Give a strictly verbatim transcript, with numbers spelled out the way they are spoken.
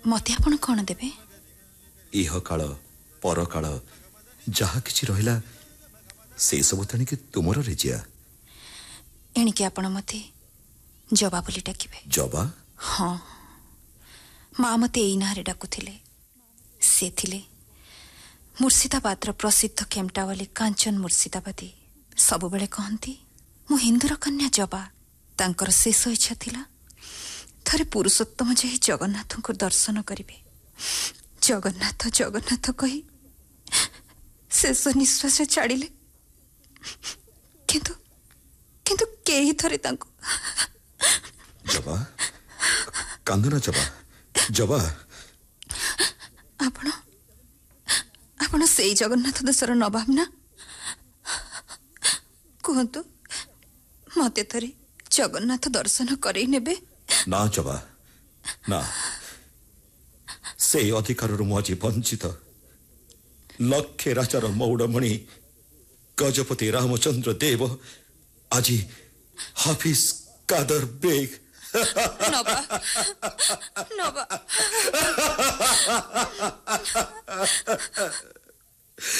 मते आपण कौन देबे? इह काल पर काल जहा किछि रहिला से सब तणिक तुमर रेजिया। एणिके आपण मते जबा बोली डाकिबे। जबा? हाँ, माँ मते एई नारे डाकुथिले। से थिले मुर्शिदाबाद प्रसिद्ध केमटावाली कांचन मुर्शिदाबादी। सब बेले कहती मु हिंदूर कन्या जबा। तांकर शेष इच्छा थिला थरे पुरुषोत्तम जाई जगन्नाथ को दर्शन करिवे। जगन्नाथ जगन्नाथ कही शेष निश्वास छाड़िले। किंतु किंतु केही थरे तांको जबा कांदना जबा जबा आपण आपण सेई जगन्नाथ देशर नवाब ना? कहतु मते थरे जगन्नाथ दर्शन करई नेबे? ना जबा ना, से अधिकार मुझे वंचित। लक्षे राजार मौड़मणि गजपति रामचंद्र देव आज हाफिज कादर बेग। नबा नबा